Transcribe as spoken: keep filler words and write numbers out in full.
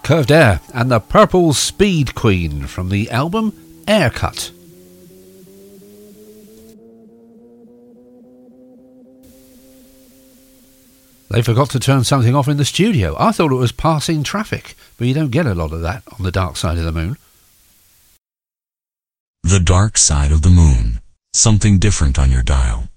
Curved Air and the Purple Speed Queen from the album Aircut. They forgot to turn something off in the studio. I thought it was passing traffic, but you don't get a lot of that on the Dark Side of the Moon. The Dark Side of the Moon. Something different on your dial.